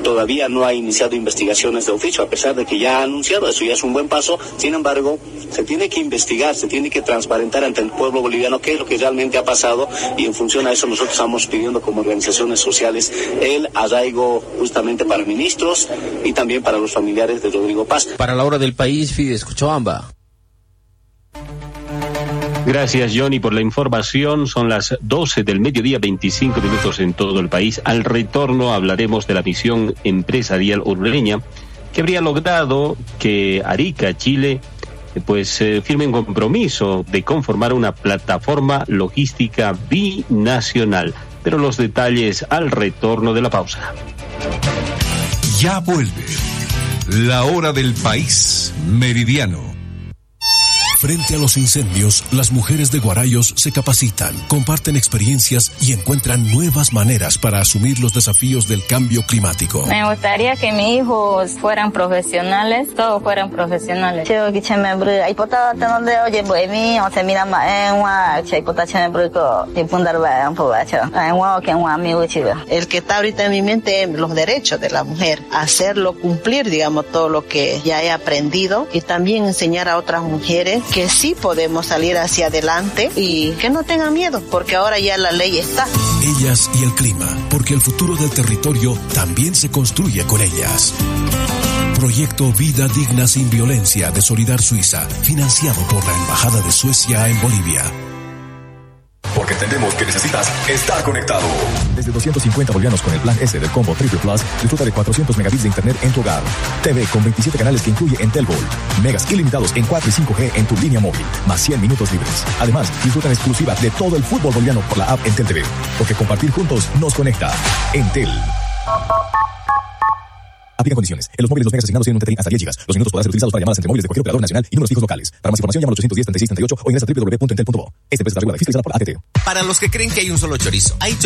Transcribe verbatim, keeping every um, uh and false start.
todavía no ha iniciado investigaciones de oficio, a pesar de que ya ha anunciado, eso ya es un buen paso. Sin embargo, se tiene que investigar, se tiene que transparentar ante el pueblo boliviano qué es lo que realmente ha pasado, y en función a eso nosotros estamos pidiendo como organizaciones sociales el arraigo justamente para ministros y también para los familiares de Rodrigo Paz. Para la hora del país, Fides Cochabamba. Gracias, Johnny, por la información. Son las doce del mediodía, veinticinco minutos en todo el país. Al retorno hablaremos de la misión empresarial hondureña que habría logrado que Arica, Chile, pues eh, firme un compromiso de conformar una plataforma logística binacional. Pero los detalles al retorno de la pausa. Ya vuelve la hora del país meridiano. Frente a los incendios, las mujeres de Guarayos se capacitan, comparten experiencias y encuentran nuevas maneras para asumir los desafíos del cambio climático. Me gustaría que mis hijos fueran profesionales, todos fueran profesionales. El que está ahorita en mi mente es los derechos de la mujer, hacerlo cumplir, digamos, todo lo que ya he aprendido, y también enseñar a otras mujeres que sí podemos salir hacia adelante y que no tengan miedo, porque ahora ya la ley está. Ellas y el clima, porque el futuro del territorio también se construye con ellas. Proyecto Vida Digna Sin Violencia de Solidar Suiza, financiado por la Embajada de Suecia en Bolivia. Porque entendemos que necesitas estar conectado. Desde doscientos cincuenta bolivianos con el plan S del combo Triple Plus, disfruta de cuatrocientos megabits de internet en tu hogar. T V con veintisiete canales que incluye Entel Gold. Megas ilimitados en cuatro y cinco G en tu línea móvil, más cien minutos libres. Además, disfruta en exclusiva de todo el fútbol boliviano por la app Entel T V. Porque compartir juntos nos conecta. Entel. Aplica condiciones. En los móviles los megas asignados tienen un tetrín hasta diez gigas. Los minutos podrán ser utilizados para llamadas entre móviles de cualquier operador nacional y números fijos locales. Para más información llama al ochocientos diez, treinta y seis, treinta y ocho o ingresa a doble u doble u doble u punto entel punto bo. Esta empresa está regulada y fiscalizada por A T T. Para los que creen que hay un solo chorizo, hay chorizo